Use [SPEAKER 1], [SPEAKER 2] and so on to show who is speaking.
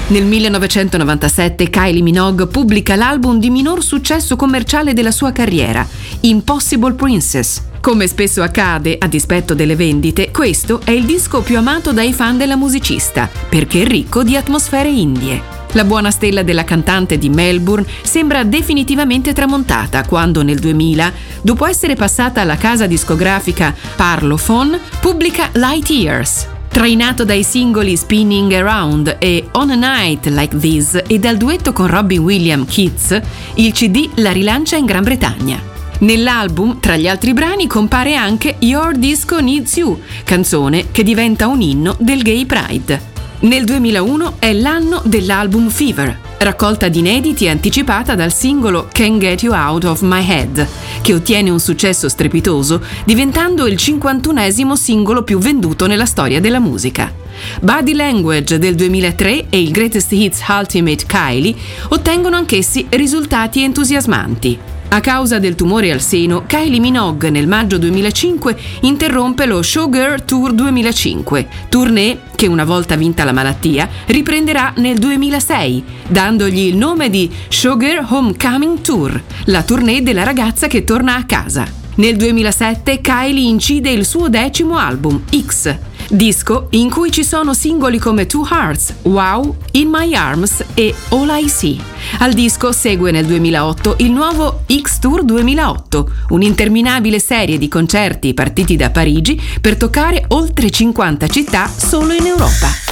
[SPEAKER 1] Nel 1997 Kylie Minogue pubblica l'album di minor successo commerciale della sua carriera, Impossible Princess. Come spesso accade, a dispetto delle vendite, questo è il disco più amato dai fan della musicista, perché è ricco di atmosfere indie. La buona stella della cantante di Melbourne sembra definitivamente tramontata quando nel 2000, dopo essere passata alla casa discografica Parlophone, pubblica Light Years. Trainato dai singoli Spinning Around e On a Night Like This e dal duetto con Robbie Williams Kids, il CD la rilancia in Gran Bretagna. Nell'album, tra gli altri brani, compare anche Your Disco Needs You, canzone che diventa un inno del Gay Pride. Nel 2001 è l'anno dell'album Fever, raccolta di inediti anticipata dal singolo Can't Get You Out of My Head, che ottiene un successo strepitoso, diventando il 51esimo singolo più venduto nella storia della musica. Body Language del 2003 e il Greatest Hits Ultimate Kylie ottengono anch'essi risultati entusiasmanti. A causa del tumore al seno, Kylie Minogue nel maggio 2005 interrompe lo Showgirl Tour 2005, tournée che una volta vinta la malattia riprenderà nel 2006, dandogli il nome di Showgirl Homecoming Tour, la tournée della ragazza che torna a casa. Nel 2007 Kylie incide il suo 10° album, X, disco in cui ci sono singoli come Two Hearts, Wow, In My Arms e All I See. Al disco segue nel 2008 il nuovo X Tour 2008, un'interminabile serie di concerti partiti da Parigi per toccare oltre 50 città solo in Europa.